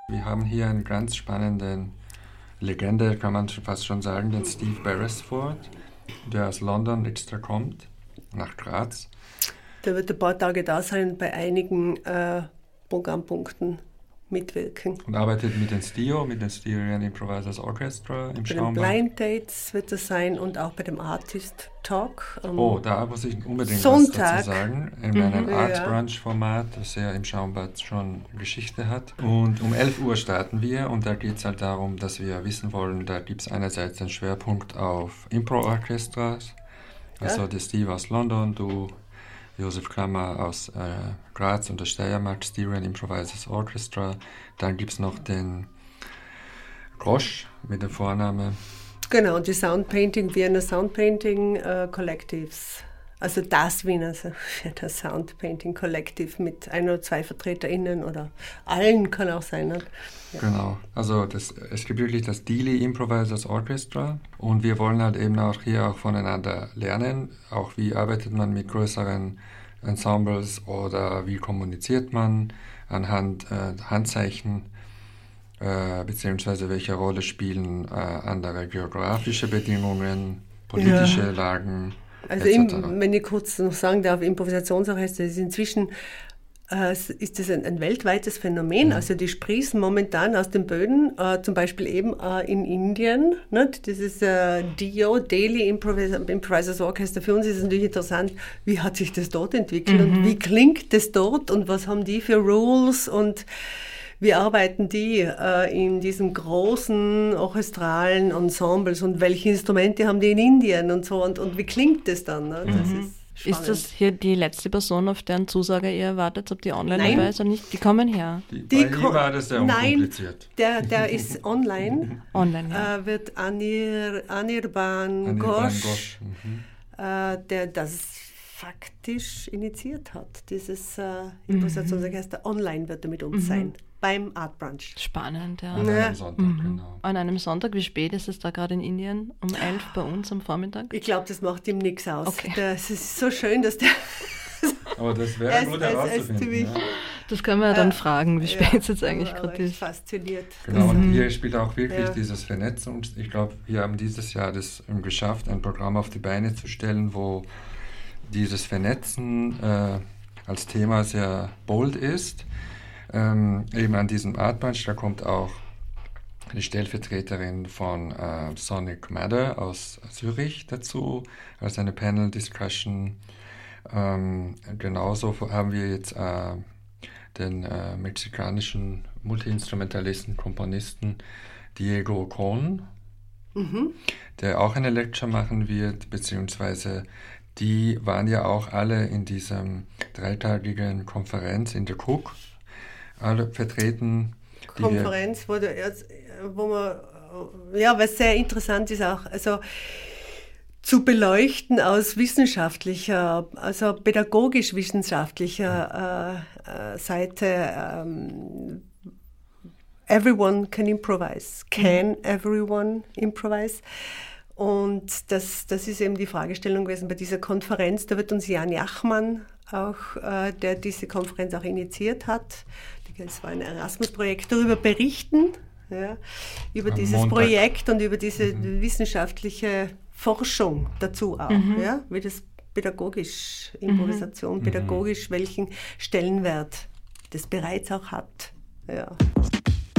Wir haben hier einen ganz spannenden Legende, kann man fast schon sagen, den Steve Beresford, der aus London extra kommt, nach Graz. Der wird ein paar Tage da sein und bei einigen Programmpunkten mitwirken. Und arbeitet mit den STIO, mit den Styrian Improvisers Orchestra im Schaumbach. Bei den Blind Dates wird er sein und auch bei dem Artist Talk. Da muss ich unbedingt Sonntag. was dazu sagen. In meinem Art Brunch-Format, das ja im Schaumbad schon Geschichte hat. Und um 11 Uhr starten wir und da geht es halt darum, dass wir wissen wollen, da gibt es einerseits einen Schwerpunkt auf Impro-Orchestras, also der Steve aus London, du Josef Klammer aus Graz und der Steiermark Styrian Improvisers Orchestra. Dann gibt es noch den Grosch mit dem Vornamen. Genau, die Soundpainting, Vienna Soundpainting Collectives. Also das Wiener Soundpainting Collective mit 1 oder 2 VertreterInnen oder allen kann auch sein. Ne? Ja. Genau, also es gibt wirklich das Dealey Improvisers Orchestra und wir wollen halt eben auch hier auch voneinander lernen, auch wie arbeitet man mit größeren Ensembles oder wie kommuniziert man anhand Handzeichen, beziehungsweise welche Rolle spielen andere geografische Bedingungen, politische Lagen. Also wenn ich kurz noch sagen darf, Improvisationsorchester ist inzwischen ist das ein weltweites Phänomen. Also die sprießen momentan aus den Böden, zum Beispiel eben in Indien. Nicht? Das ist DIO, Delhi Improvisers Orchestra. Für uns ist es natürlich interessant, wie hat sich das dort entwickelt und wie klingt das dort und was haben die für Rules und wie arbeiten die in diesen großen orchestralen Ensembles und welche Instrumente haben die in Indien und so und wie klingt das dann? Ne? Das ist spannend. Ist das hier die letzte Person, auf deren Zusage ihr wartet, ob die online dabei ist oder nicht? Die kommen her. Hier war das sehr unkompliziert. Der ist online. Wird Anirban Ghosh, der das faktisch initiiert hat. Dieses Improvisationsorchester online wird er mit uns sein. Beim Art Brunch. Spannend, ja. An einem Sonntag, genau. An einem Sonntag, wie spät ist es da gerade in Indien? Um 11 bei uns am Vormittag? Ich glaube, das macht ihm nichts aus. Okay. Es ist so schön, dass der... Aber das wäre gut herauszufinden. Das können wir ja dann fragen, wie spät es jetzt eigentlich gerade ist. Fasziniert. Genau, und hier spielt auch wirklich dieses Vernetzen. Ich glaube, wir haben dieses Jahr das geschafft, ein Programm auf die Beine zu stellen, wo dieses Vernetzen als Thema sehr bold ist. Eben an diesem Art Brunch, da kommt auch die Stellvertreterin von Sonic Matter aus Zürich dazu, als eine Panel-Discussion. Genauso haben wir jetzt den mexikanischen Multiinstrumentalisten, Komponisten Diego Con, der auch eine Lecture machen wird, beziehungsweise die waren ja auch alle in diesem 3-tägigen Konferenz in der Cook, alle vertreten. Konferenz, was sehr interessant ist auch, also zu beleuchten aus wissenschaftlicher, also pädagogisch-wissenschaftlicher Seite. Everyone can improvise. Can everyone improvise? Und das ist eben die Fragestellung gewesen bei dieser Konferenz. Da wird uns Jan Jachmann auch, der diese Konferenz auch initiiert hat, das war ein Erasmus-Projekt, darüber berichten, über dieses Projekt und über diese wissenschaftliche Forschung dazu auch, wie das pädagogisch, Improvisation, pädagogisch, welchen Stellenwert das bereits auch hat. Ja.